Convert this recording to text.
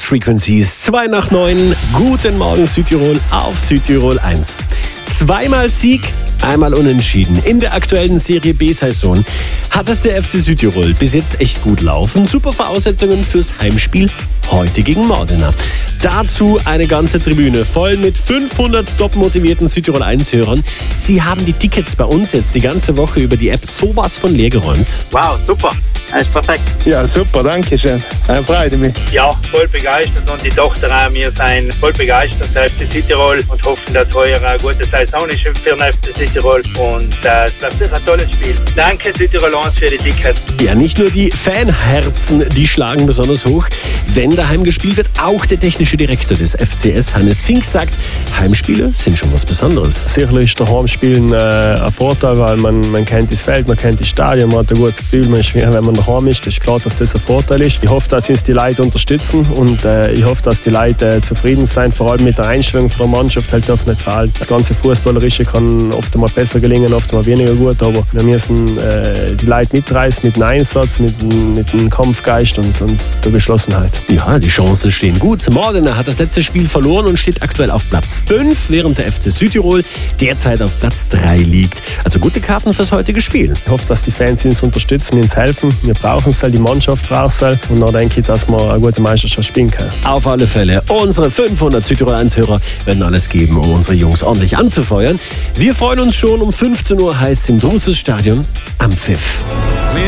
Frequencies, 2 nach 9. Guten Morgen Südtirol auf Südtirol 1. Zweimal Sieg, einmal Unentschieden. In der aktuellen Serie B-Saison hat es der FC Südtirol bis jetzt echt gut laufen. Super Voraussetzungen fürs Heimspiel heute gegen Modena. Dazu eine ganze Tribüne voll mit 500 top motivierten Südtirol 1-Hörern. Sie haben die Tickets bei uns jetzt die ganze Woche über die App sowas von leer geräumt. Wow, super. Das ist perfekt. Ja, super, danke schön. Freut mich. Ja, voll begeistert und die Tochter auch. Wir sind voll begeistert für FC Südtirol und hoffen, dass heuer eine gute Saison ist für den FC Südtirol. Und das ist ein tolles Spiel. Danke Südtirol 1 für die Tickets. Ja, nicht nur die Fanherzen, die schlagen besonders hoch, wenn daheim gespielt wird. Auch der technische Direktor des FCS, Hannes Fink, sagt, Heimspiele sind schon was Besonderes. Sicherlich ist der Heimspielen ein Vorteil, weil man kennt das Feld, man kennt das Stadion, man hat ein gutes Gefühl, man ist, wenn man daheim ist, ist klar, dass das ein Vorteil ist. Ich hoffe, dass uns die Leute unterstützen und ich hoffe, dass die Leute zufrieden sind, vor allem mit der Einstellung von der Mannschaft, halt darf nicht fehlen. Das ganze Fußballerische kann oft mal besser gelingen, oft mal weniger gut, aber wir müssen die Leute mitreißen mit dem Einsatz, mit dem Kampfgeist und der Geschlossenheit. Ja, die Chancen stehen gut. Modena hat das letzte Spiel verloren und steht aktuell auf Platz 5, während der FC Südtirol derzeit auf Platz 3 liegt. Also gute Karten fürs heutige Spiel. Ich hoffe, dass die Fans uns unterstützen, uns helfen. Wir brauchen es, die Mannschaft braucht es. Und dann denke ich, dass wir eine gute Meisterschaft spielen können. Auf alle Fälle. Unsere 500 Südtirol 1-Hörer werden alles geben, um unsere Jungs ordentlich anzufeuern. Wir freuen uns schon. Um 15 Uhr heißt es im Drusus Stadion am Pfiff.